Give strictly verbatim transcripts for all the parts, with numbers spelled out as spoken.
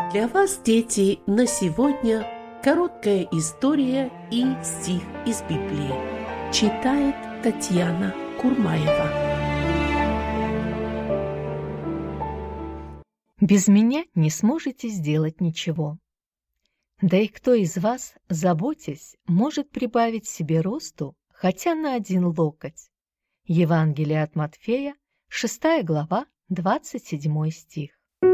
Для вас, дети, на сегодня короткая история и стих из Библии. Читает Татьяна Курмаева. Без меня не сможете сделать ничего. Да и кто из вас, заботясь, может прибавить себе росту хотя на один локоть? Евангелие от Матфея, шестая глава, двадцать седьмой стих.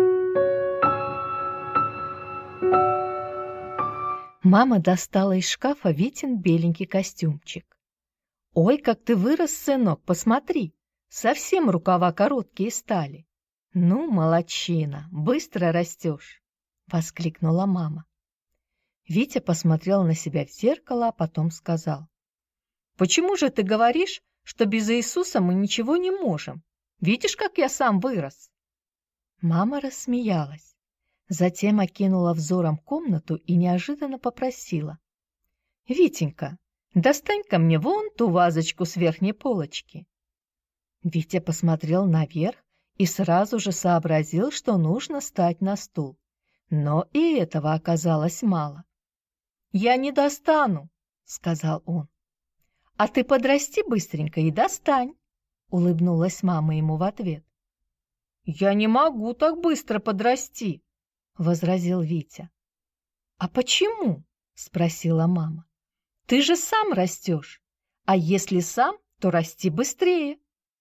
Мама достала из шкафа Витин беленький костюмчик. «Ой, как ты вырос, сынок, посмотри! Совсем рукава короткие стали. Ну, молодчина, быстро растешь!» — воскликнула мама. Витя посмотрел на себя в зеркало, а потом сказал: «Почему же ты говоришь, что без Иисуса мы ничего не можем? Видишь, как я сам вырос?» Мама рассмеялась. Затем окинула взором комнату и неожиданно попросила: «Витенька, достань-ка мне вон ту вазочку с верхней полочки». Витя посмотрел наверх и сразу же сообразил, что нужно встать на стул. Но и этого оказалось мало. «Я не достану», — сказал он. «А ты подрасти быстренько и достань», — улыбнулась мама ему в ответ. «Я не могу так быстро подрасти», — возразил Витя. «А почему?» — спросила мама. «Ты же сам растешь, а если сам, то расти быстрее».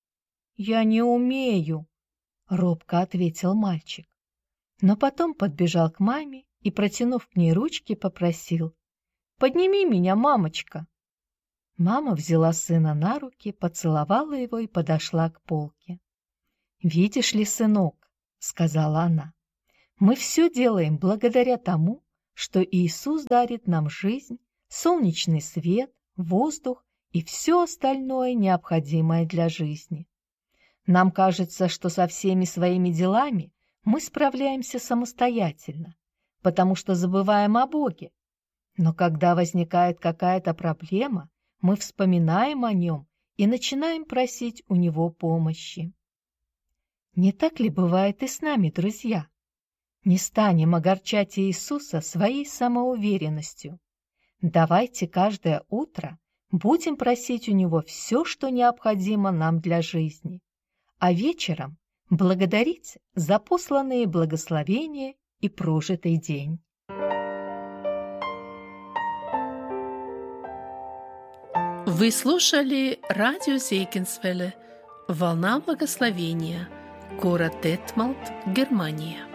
«Я не умею», — робко ответил мальчик. Но потом подбежал к маме и, протянув к ней ручки, попросил: «Подними меня, мамочка». Мама взяла сына на руки, поцеловала его и подошла к полке. «Видишь ли, сынок, — сказала она, — мы все делаем благодаря тому, что Иисус дарит нам жизнь, солнечный свет, воздух и все остальное, необходимое для жизни. Нам кажется, что со всеми своими делами мы справляемся самостоятельно, потому что забываем о Боге. Но когда возникает какая-то проблема, мы вспоминаем о Нем и начинаем просить у Него помощи. Не так ли бывает и с нами, друзья? Не станем огорчать Иисуса своей самоуверенностью. Давайте каждое утро будем просить у Него все, что необходимо нам для жизни, а вечером благодарить за посланные благословения и прожитый день. Вы слушали радио Зейкинсвелле «Волна благословения», город Детмалт, Германия.